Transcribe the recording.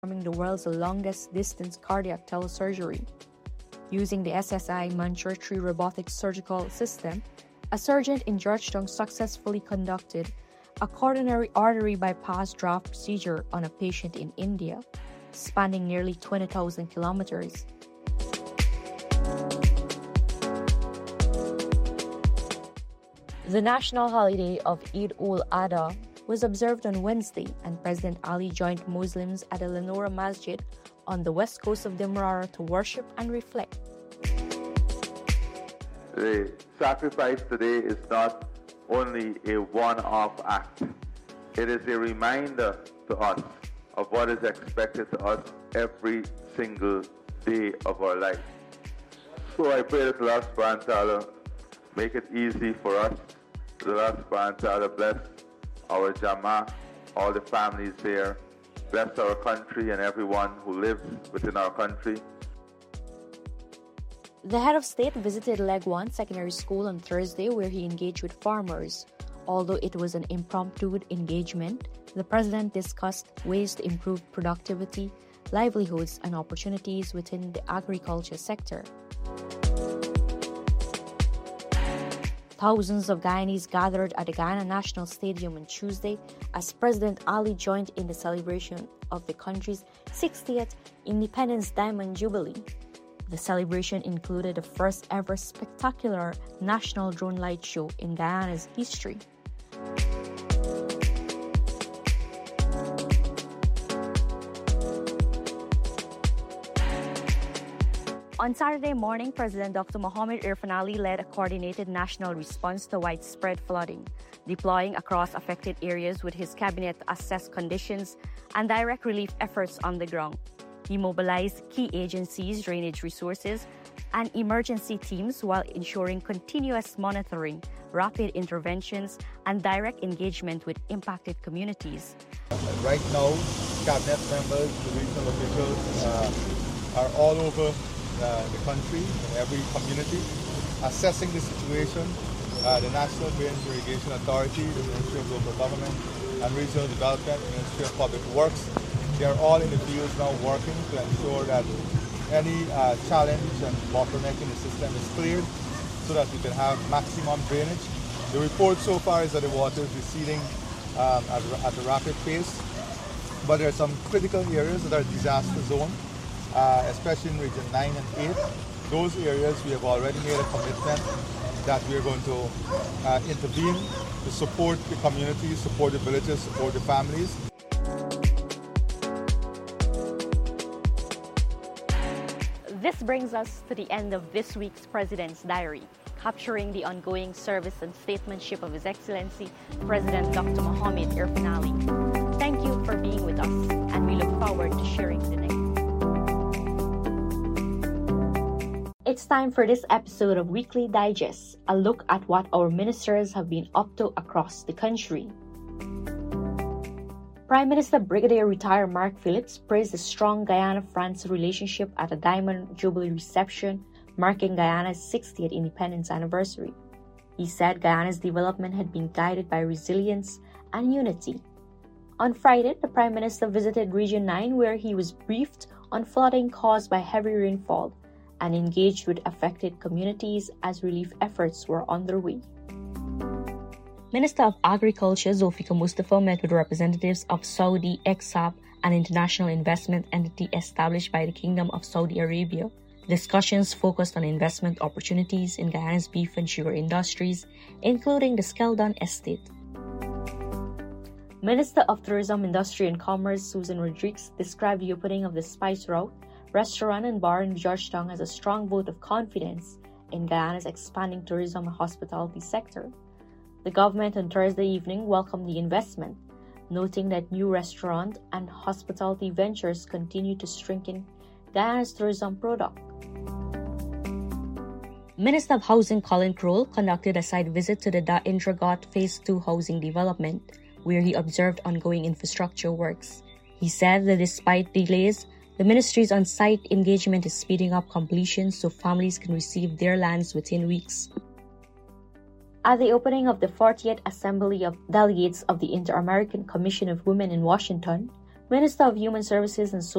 performing the world's longest distance cardiac telesurgery. Using the SSI Mantra 3 robotic surgical system, a surgeon in Georgetown successfully conducted a coronary artery bypass draft procedure on a patient in India, spanning nearly 20,000 kilometers. The national holiday of Eid ul-Adha was observed on Wednesday, and President Ali joined Muslims at Al Noor Masjid on the west coast of Demerara to worship and reflect. The sacrifice today is not only a one-off act. It is a reminder to us of what is expected to us every single day of our life. So I pray that Allah subhanahu wa ta'ala make it easy for us. That Allah subhanahu wa ta'ala bless our Jama'ah, all the families there. Bless our country and everyone who lives within our country. The head of state visited Legwan Secondary School on Thursday, where he engaged with farmers. Although it was an impromptu engagement, the president discussed ways to improve productivity, livelihoods, and opportunities within the agriculture sector. Thousands of Guyanese gathered at the Guyana National Stadium on Tuesday as President Ali joined in the celebration of the country's 60th Independence Diamond Jubilee. The celebration included the first ever spectacular national drone light show in Guyana's history. On Saturday morning, President Dr. Mohamed Irfaan Ali led a coordinated national response to widespread flooding, deploying across affected areas with his cabinet to assess conditions and direct relief efforts on the ground. He mobilized key agencies, drainage resources, and emergency teams while ensuring continuous monitoring, rapid interventions, and direct engagement with impacted communities. Right now, cabinet members, the regional officials are all over the country, in every community, assessing the situation. The National Drainage Irrigation Authority, the Ministry of Local Government and Regional Development, Ministry of Public Works, they are all in the fields now working to ensure that any challenge and bottleneck in the system is cleared so that we can have maximum drainage. The report so far is that the water is receding at a rapid pace, but there are some critical areas that are disaster zone. Especially in Region 9 and 8. Those areas we have already made a commitment that we are going to intervene to support the communities, support the villages, support the families. This brings us to the end of this week's President's Diary, capturing the ongoing service and statesmanship of His Excellency, President Dr. Mohamed Irfaan Ali. Thank you for being with us, and we look forward to sharing the next. It's time for this episode of Weekly Digest, a look at what our ministers have been up to across the country. Prime Minister Brigadier Retired Mark Phillips praised the strong Guyana-France relationship at a Diamond Jubilee reception marking Guyana's 60th independence anniversary. He said Guyana's development had been guided by resilience and unity. On Friday, the Prime Minister visited Region 9, where he was briefed on flooding caused by heavy rainfall and engaged with affected communities as relief efforts were underway. Minister of Agriculture Zulfikar Mustafa met with representatives of Saudi Exab, an international investment entity established by the Kingdom of Saudi Arabia. Discussions focused on investment opportunities in Guyana's beef and sugar industries, including the Skeldon Estate. Minister of Tourism, Industry and Commerce Susan Rodriguez described the opening of the Spice Route restaurant and bar in Georgetown as a strong vote of confidence in Guyana's expanding tourism and hospitality sector. The government on Thursday evening welcomed the investment, noting that new restaurant and hospitality ventures continue to strengthen Guyana's tourism product. Minister of Housing Colin Crowell conducted a site visit to the Da Indragot Phase 2 housing development, where he observed ongoing infrastructure works. He said that despite delays, the ministry's on-site engagement is speeding up completion so families can receive their lands within weeks. At the opening of the 40th Assembly of Delegates of the Inter-American Commission of Women in Washington, Minister of Human Services and